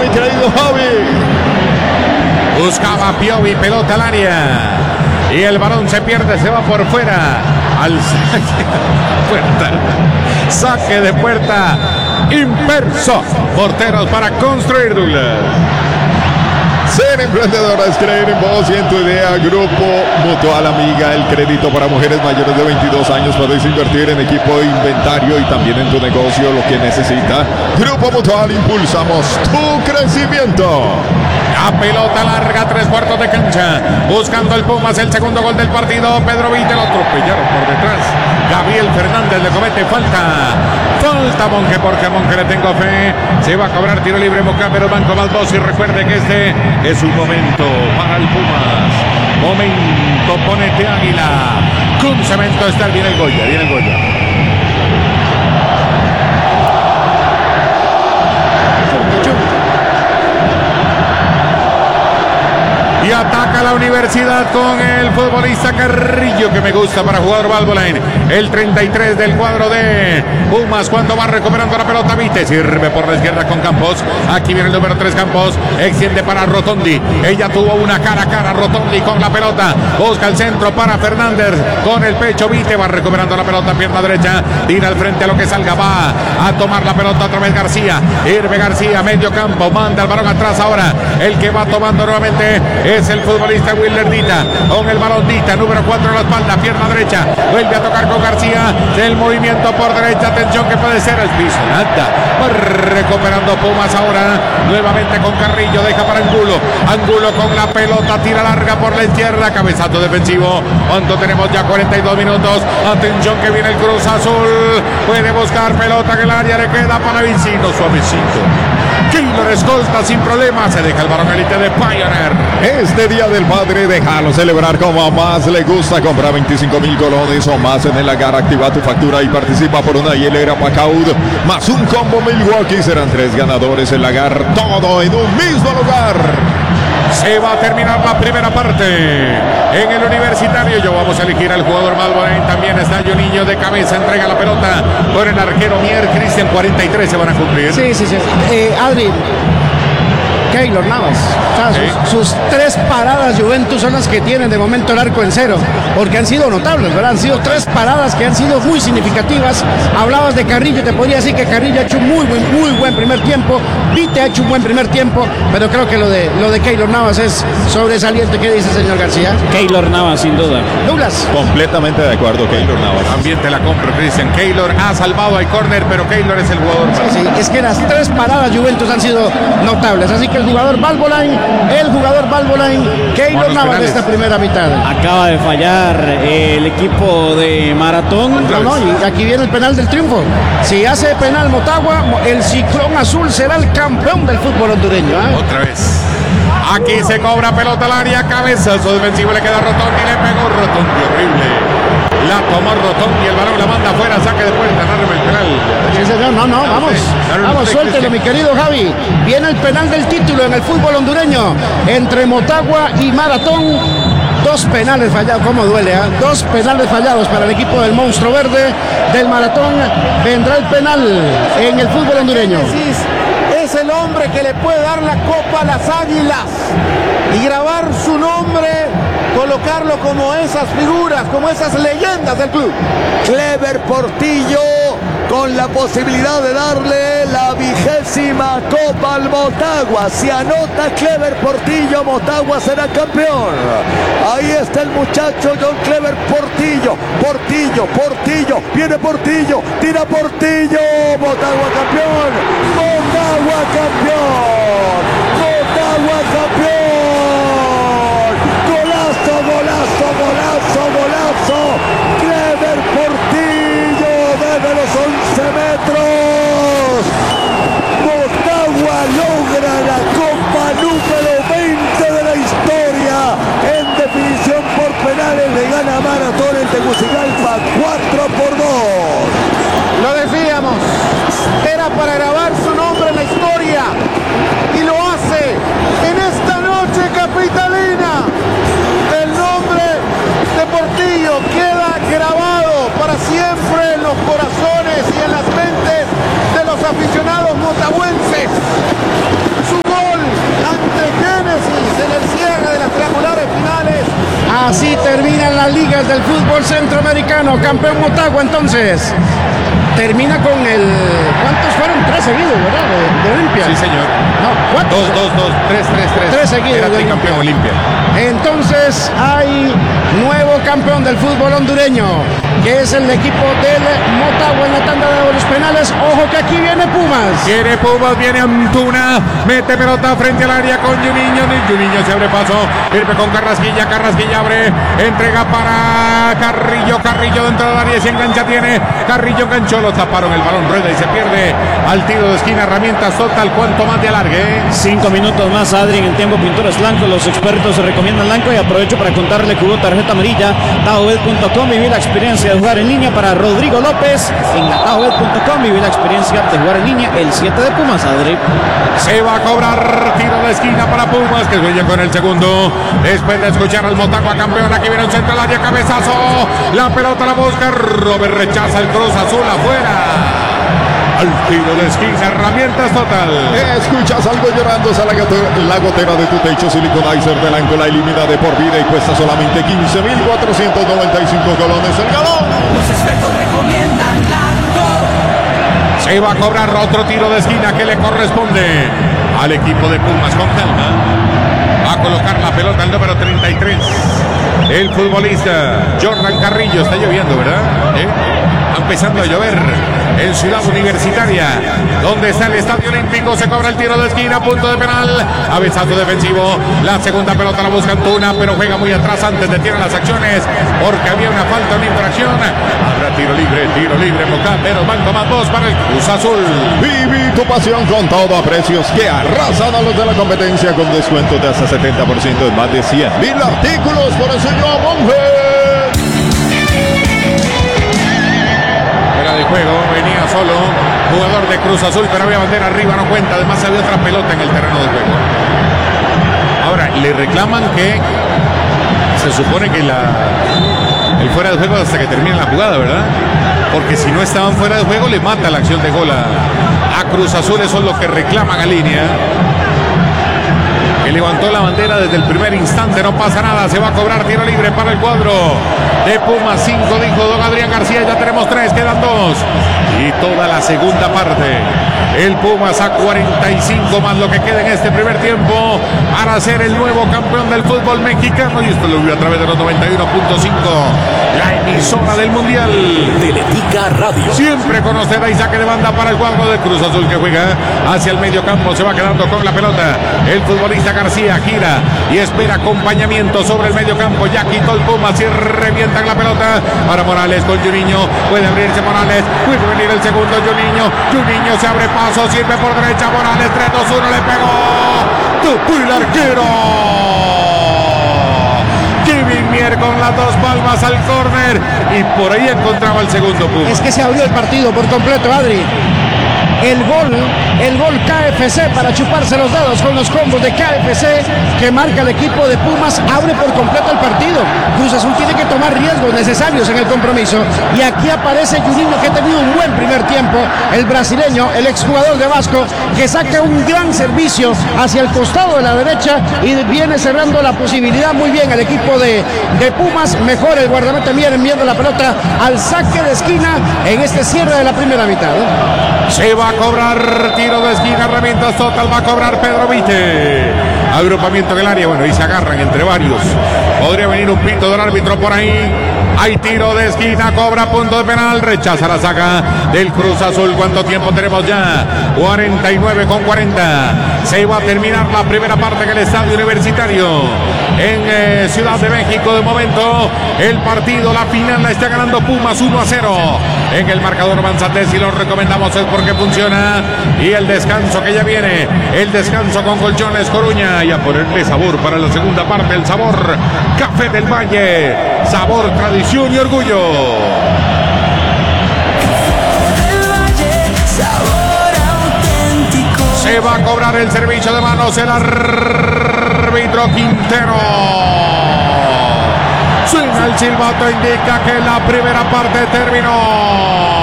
mi querido Javi. Buscaba Piovi, pelota al área. Y el balón se pierde, se va por fuera. Al saque de puerta. Saque de puerta inverso. Porteros para construir, Douglas. Ser emprendedora es creer en vos y en tu idea. Grupo Mutual Amiga, el crédito para mujeres mayores de 22 años. Podéis invertir en equipo e inventario y también en tu negocio lo que necesita. Grupo Mutual, impulsamos tu crecimiento. La pelota larga, 3/4 de cancha. Buscando el Pumas, el segundo gol del partido. Pedro Vite lo atropellaron por detrás. Gabriel Fernández le comete falta. Falta Monge, porque a Monge le tengo fe. Se va a cobrar tiro libre Boca, pero Banco Balbos. Y recuerde que este es un momento para el Pumas. Momento, ponete Águila. Con cemento está, viene el Goya, viene el Goya. Y ataca la Universidad con el futbolista Carrillo, que me gusta para jugador Valvolain. El 33 del cuadro de Pumas cuando va recuperando la pelota. Vite sirve por la izquierda con Campos. Aquí viene el número 3 Campos. Extiende para Rotondi. Ella tuvo una cara a cara. Rotondi con la pelota. Busca el centro para Fernández. Con el pecho Vite va recuperando la pelota. Pierna derecha. Tira al frente a lo que salga. Va a tomar la pelota otra vez García. Irve García, medio campo. Manda el balón atrás ahora. El que va tomando nuevamente es el futbolista Willer Dita, con el balón Dita, número 4 en la espalda, pierna derecha, vuelve a tocar con García, el movimiento por derecha, atención que puede ser el piso, nada, va recuperando Pumas ahora, nuevamente con Carrillo, deja para Angulo, Angulo con la pelota, tira larga por la izquierda, cabezazo defensivo, ¿cuánto tenemos ya? 42 minutos, atención que viene el Cruz Azul, puede buscar pelota en el área, le queda para Vicino, suavecito. Keylor escolta sin problema, se deja el balón élite de Pioneer. Este Día del Padre, déjalo celebrar como más le gusta. Compra 25,000 colones o más en el Lagar, activa tu factura y participa por una hielera Pacaud más un combo Milwaukee. Serán 3 ganadores en Lagar, todo en un mismo lugar. Se va a terminar la primera parte en el Universitario. Yo vamos a elegir al jugador Valvolain. También está Juninho de cabeza, entrega la pelota por el arquero Mier. Cristian, 43 se van a cumplir. Sí. Adri, Keylor Navas, o sea, sus 3 paradas Juventus son las que tienen de momento el arco en cero, porque han sido notables, ¿verdad? Han sido 3 paradas que han sido muy significativas. Hablabas de Carrillo, te podría decir que Carrillo ha hecho un muy buen primer tiempo. Vite ha hecho un buen primer tiempo, pero creo que lo de Keylor Navas es sobresaliente. ¿Qué dice, señor García? Keylor Navas, sin duda. Douglas. Completamente de acuerdo, Keylor Navas. También te la compro, Cristian. Keylor ha salvado al córner, pero Keylor es el jugador. Sí, es que las 3 paradas Juventus han sido notables, así que el jugador Valvolain, Keylor Navas de esta primera mitad. Acaba de fallar el equipo de Maratón. No, y aquí viene el penal del triunfo. Si hace penal Motagua, el Ciclón Azul será el campeón del fútbol hondureño. Otra vez. Aquí se cobra pelota al área, cabezazo defensivo, le queda Rotondi, le pegó Rotondi, horrible. La tomó Rotondi, el balón la manda afuera, saque de puerta, narra el penal. No, vamos, suéltelo, mi querido Javi. Viene el penal del título en el fútbol hondureño entre Motagua y Maratón. 2 penales fallados, cómo duele, 2 penales fallados para el equipo del monstruo verde del Maratón. Vendrá el penal en el fútbol hondureño. Es el hombre que le puede dar la copa a las Águilas y grabar su nombre, colocarlo como esas figuras, como esas leyendas del club. Clever Portillo, con la posibilidad de darle la 20ª Copa al Motagua. Si anota Clever Portillo, Motagua será campeón. Ahí está el muchacho John Clever Portillo. Portillo, viene Portillo, tira Portillo. Motagua campeón. Motagua campeón. Motagua campeón. Golazo. Clever Portillo desde los 11 metros. Motagua logra la copa número 20 de la historia. En definición por penales le gana Maratón en Tegucigalpa 4-2. Lo decíamos, era para grabar su nombre en la historia. ligas del fútbol centroamericano. Campeón Motagua, entonces. Termina con el... ¿Cuántos fueron? 3 seguidos, ¿verdad? De Olimpia. Sí, señor. No, 4. 2, 3. 3 seguidos. Era tricampeón Olimpia. Entonces hay nuevo campeón del fútbol hondureño, que es el equipo del Motagua en la tanda de los penales. Ojo que aquí viene Pumas. Viene Pumas, viene Antuna, mete pelota frente al área con Juninho. Juninho se abre paso, sirve con Carrasquilla. Carrasquilla abre, entrega para Carrillo. Carrillo dentro del área, se engancha, tiene Carrillo, enganchó, lo taparon, el balón rueda y se pierde al tiro de esquina. Herramientas total, cuanto más de alargue. 5 minutos más, Adri, en el tiempo Pinturas Blanco. Los expertos se recomiendan Blanco y aprovecho para contarle que hubo tarjeta amarilla. Taobet.com, vivir la experiencia de jugar en línea para Rodrigo López. En la Taobet.com, vivir la experiencia de jugar en línea. El 7 de Pumas, Adri. Se va a cobrar tiro de esquina para Pumas, que sueña con el segundo. Después de escuchar al Motagua campeón, aquí viene un centro al área, cabezazo. La pelota la busca, Robert rechaza el Cruz Azul afuera. Al tiro de esquina, herramientas total. Escuchas algo llorando, a la gotera de tu techo Siliconizer de Lanco, la elimina de por vida y cuesta solamente 15.495 colones el galón. Los expertos recomiendan Blanco. Se va a cobrar otro tiro de esquina que le corresponde al equipo de Pumas. Con calma va a colocar la pelota el número 33, el futbolista Jordan Carrillo. Está lloviendo, ¿verdad? Está empezando a llover en Ciudad Universitaria, donde está el Estadio Olímpico. Se cobra el tiro de esquina, punto de penal, cabezazo defensivo. La segunda pelota la busca Antuna, pero juega muy atrás, antes detiene las acciones porque había una falta, una infracción. Habrá tiro libre, Moca, pero van más 2 para el Cruz Azul. Viví tu pasión con todo a precios que arrasan a los de la competencia, con descuentos de hasta 70% en más de 100.000 artículos. Por eso yo, Monje. De juego, venía solo jugador de Cruz Azul, pero había bandera arriba, no cuenta. Además había otra pelota en el terreno de juego. Ahora le reclaman que se supone que el fuera de juego hasta que termine la jugada, ¿verdad? Porque si no estaban fuera de juego le mata la acción de gol a Cruz Azul. Eso es lo que reclaman a línea, que levantó la bandera desde el primer instante. No pasa nada, se va a cobrar tiro libre para el cuadro de Pumas. 5 dijo don Adrián García, ya tenemos 3, quedan 2 y toda la segunda parte. El Pumas a 45 más lo que queda en este primer tiempo para ser el nuevo campeón del fútbol mexicano. Y esto lo vio a través de los 91.5, la emisora del Mundial. Teletica Radio. Siempre con usted, ahí saque de banda para el cuadro de Cruz Azul, que juega hacia el medio campo. Se va quedando con la pelota el futbolista García, gira y espera acompañamiento sobre el medio campo. Ya quitó el Pumas y revientan la pelota para Morales con Juninho. Puede abrirse Morales, puede venir el segundo Juninho se abre paso, sirve por derecha Morales, 3-2-1, le pegó Tupú el arquero. Kevin Mier con las 2 palmas al córner y por ahí encontraba el segundo Pumas. Es que se abrió el partido por completo, Adri. El gol KFC para chuparse los dedos con los combos de KFC que marca el equipo de Pumas, abre por completo el partido. Cruz Azul tiene que tomar riesgos necesarios en el compromiso y aquí aparece Juninho, que ha tenido un buen primer tiempo, el brasileño, el exjugador de Vasco, que saca un gran servicio hacia el costado de la derecha y viene cerrando la posibilidad muy bien el equipo de Pumas. Mejor el guardameta Mier enviando la pelota al saque de esquina en este cierre de la primera mitad. Se va a cobrar tiro de esquina, herramientas total, va a cobrar Pedro Vite. Agrupamiento en el área, bueno, y se agarran entre varios. Podría venir un pito del árbitro por ahí. Hay tiro de esquina, cobra punto de penal, rechaza la saca del Cruz Azul. ¿Cuánto tiempo tenemos ya? 49:40. Se va a terminar la primera parte en el Estadio Universitario en Ciudad de México. De momento, el partido, la final la está ganando Pumas 1-0. En el marcador Manzantes, y lo recomendamos es porque funciona. Y el descanso que ya viene, el descanso con Colchones Coruña, y a ponerle sabor para la segunda parte, el sabor Café del Valle, sabor, tradición y orgullo. Se va a cobrar el servicio de manos el árbitro Quintero. Suena el silbato, indica que la primera parte terminó.